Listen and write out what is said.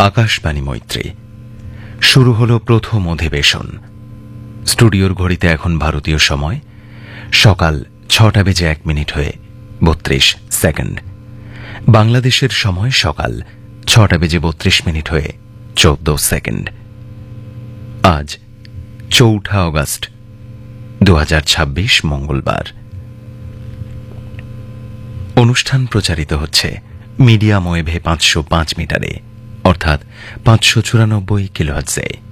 আকাশবাণী মৈত্রী শুরু হলো প্রথম অধিবেশন। স্টুডিওর ঘড়িতে এখন ভারতীয় সময় সকাল 6:01 হয়ে 32 সেকেন্ড। বাংলাদেশের সময় সকাল 6:32 হয়ে 14 সেকেন্ড। আজ 4 অগস্ট 2026 মঙ্গলবার। অনুষ্ঠান প্রচারিত হচ্ছে মিডিয়াম ওয়েভে 505 মিটারে অর্থাৎ 594 কিলোহার্টজে।